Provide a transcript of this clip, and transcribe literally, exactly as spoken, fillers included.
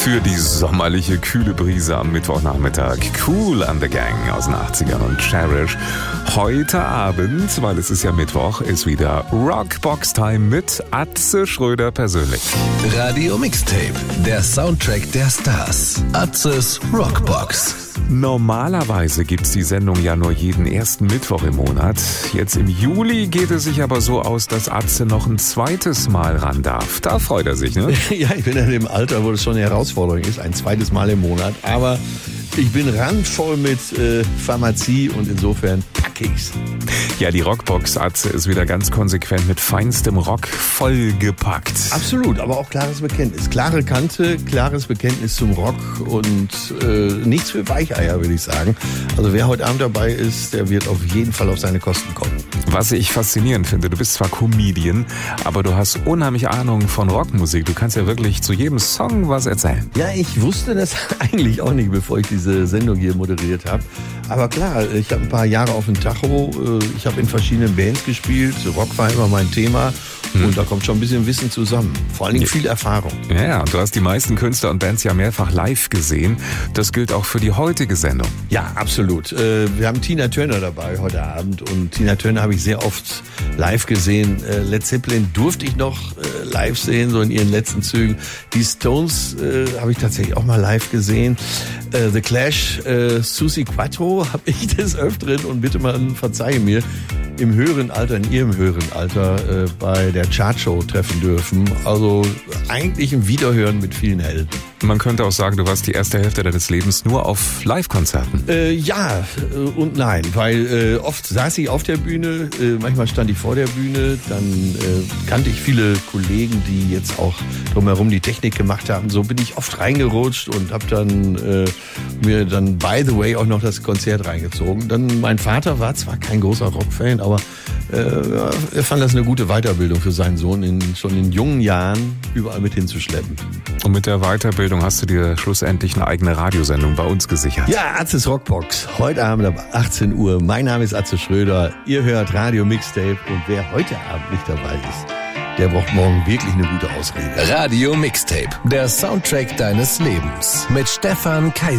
Für die sommerliche, kühle Brise am Mittwochnachmittag. Kool and the Gang aus den achtzigern und Cherish. Heute Abend, weil es ist ja Mittwoch, ist wieder Rockbox-Time mit Atze Schröder persönlich. Radio Mixtape, der Soundtrack der Stars. Atzes Rockbox. Normalerweise gibt's die Sendung ja nur jeden ersten Mittwoch im Monat. Jetzt im Juli geht es sich aber so aus, dass Atze noch ein zweites Mal ran darf. Da freut er sich, ne? Ja, ich bin in dem Alter, wo das schon eine Herausforderung ist, ein zweites Mal im Monat. Aber ich bin randvoll mit äh, Pharmazie und insofern pack ich's. Ja, die Rockbox Atze ist wieder ganz konsequent mit feinstem Rock vollgepackt. Absolut, aber auch klares Bekenntnis. Klare Kante, klares Bekenntnis zum Rock und äh, nichts für Weicheier, würde ich sagen. Also wer heute Abend dabei ist, der wird auf jeden Fall auf seine Kosten kommen. Was ich faszinierend finde, du bist zwar Comedian, aber du hast unheimlich Ahnung von Rockmusik. Du kannst ja wirklich zu jedem Song was erzählen. Ja, ich wusste das eigentlich auch nicht, bevor ich diese Sendung hier moderiert habe. Aber klar, ich habe ein paar Jahre auf dem Tacho. Ich habe in verschiedenen Bands gespielt. Rock war immer mein Thema. Und da kommt schon ein bisschen Wissen zusammen. Vor allen Dingen viel Erfahrung. Ja, ja, und du hast die meisten Künstler und Bands ja mehrfach live gesehen. Das gilt auch für die heutige Sendung. Ja, absolut. Wir haben Tina Turner dabei heute Abend. Und Tina Turner habe ich sehr oft live gesehen. Led Zeppelin durfte ich noch live sehen, so in ihren letzten Zügen. Die Stones habe ich tatsächlich auch mal live gesehen. The Clash, Suzi Quatro habe ich des Öfteren, und bitte man verzeihe mir, im höheren Alter, in ihrem höheren Alter äh, bei der Chartshow treffen dürfen. Also eigentlich ein Wiederhören mit vielen Helden. Man könnte auch sagen, du warst die erste Hälfte deines Lebens nur auf Live-Konzerten. Äh, ja äh, und nein, weil äh, oft saß ich auf der Bühne, äh, manchmal stand ich vor der Bühne, dann äh, kannte ich viele Kollegen, die jetzt auch drumherum die Technik gemacht haben. So bin ich oft reingerutscht und habe dann äh, mir dann by the way auch noch das Konzert reingezogen. Dann mein Vater war zwar kein großer Rockfan, aber äh, er fand das eine gute Weiterbildung für seinen Sohn, in, schon in jungen Jahren überall mit hinzuschleppen. Und mit der Weiterbildung hast du dir schlussendlich eine eigene Radiosendung bei uns gesichert. Ja, Atzes Rockbox, heute Abend ab achtzehn Uhr. Mein Name ist Atze Schröder, ihr hört Radio Mixtape, und wer heute Abend nicht dabei ist, der braucht morgen wirklich eine gute Ausrede. Radio Mixtape, der Soundtrack deines Lebens mit Stefan Kaiser.